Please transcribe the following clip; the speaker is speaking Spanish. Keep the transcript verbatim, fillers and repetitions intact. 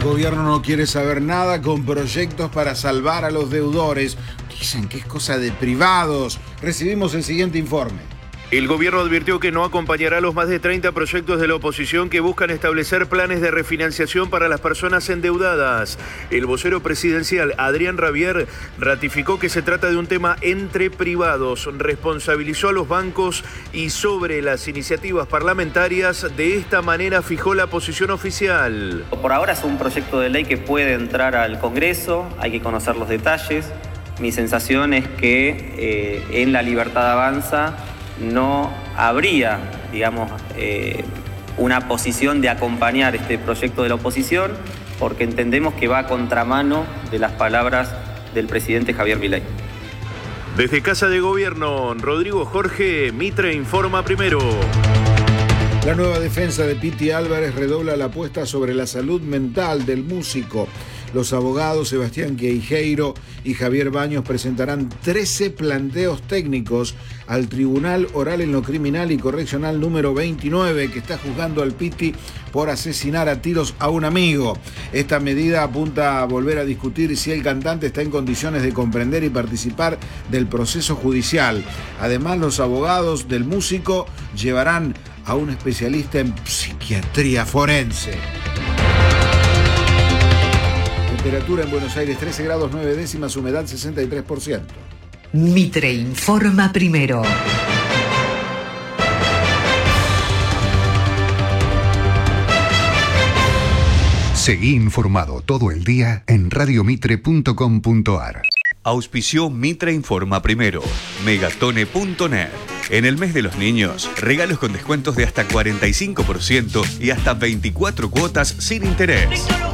gobierno no quiere saber nada con proyectos para salvar a los deudores. Dicen que es cosa de privados. Recibimos el siguiente informe. El gobierno advirtió que no acompañará a los más de treinta proyectos de la oposición que buscan establecer planes de refinanciación para las personas endeudadas. El vocero presidencial, Adrián Rabier, ratificó que se trata de un tema entre privados, responsabilizó a los bancos y sobre las iniciativas parlamentarias, de esta manera fijó la posición oficial. Por ahora es un proyecto de ley que puede entrar al Congreso, hay que conocer los detalles. Mi sensación es que eh, en La Libertad Avanza no habría, digamos, eh, una posición de acompañar este proyecto de la oposición, porque entendemos que va a contramano de las palabras del presidente Javier Milei. Desde Casa de Gobierno, Rodrigo Jorge, Mitre informa primero. La nueva defensa de Piti Álvarez redobla la apuesta sobre la salud mental del músico. Los abogados Sebastián Queijeiro y Javier Baños presentarán trece planteos técnicos al Tribunal Oral en lo Criminal y Correccional número veintinueve, que está juzgando al Piti por asesinar a tiros a un amigo. Esta medida apunta a volver a discutir si el cantante está en condiciones de comprender y participar del proceso judicial. Además, los abogados del músico llevarán a un especialista en psiquiatría forense. Temperatura en Buenos Aires trece grados nueve décimas, humedad sesenta y tres por ciento. Mitre informa primero. Seguí informado todo el día en radio mitre punto com punto ar. Auspició Mitre Informa Primero, Megatone punto net. En el mes de los niños, regalos con descuentos de hasta cuarenta y cinco por ciento y hasta veinticuatro cuotas sin interés.